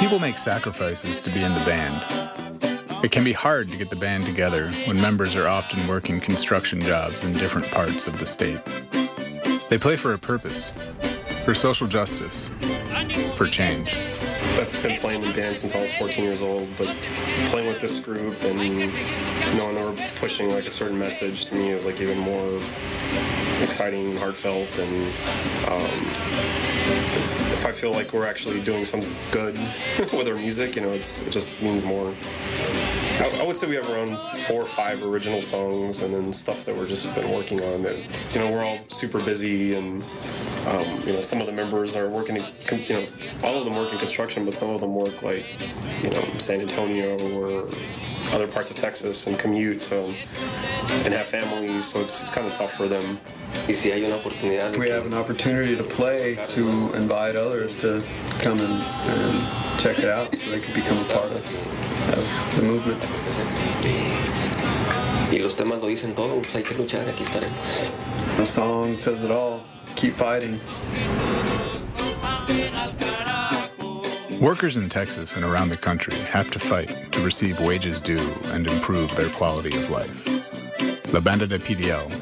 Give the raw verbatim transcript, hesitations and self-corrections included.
People make sacrifices to be in the band. It can be hard to get the band together when members are often working construction jobs in different parts of the state. They play for a purpose, for social justice, for change. I've been playing in bands since I was fourteen years old, but playing with this group and knowing they were pushing like a certain message to me is like even more exciting and heartfelt. And um, if, if I feel like we're actually doing something good with our music, you know, it's, it just means more. I, I would say we have around four or five original songs, and then stuff that we're just been working on. That, you know, we're all super busy, and um, you know, some of the members are working. In, you know, all of them work in construction, but some of them work like, you know, San Antonio or other parts of Texas and commute, so and have families. So it's it's kind of tough for them. We have an opportunity to play, to invite others to come and, and check it out, so they can become a part of, of the movement. The song says it all. Keep fighting. Workers in Texas and around the country have to fight to receive wages due and improve their quality of life. La Banda de P D L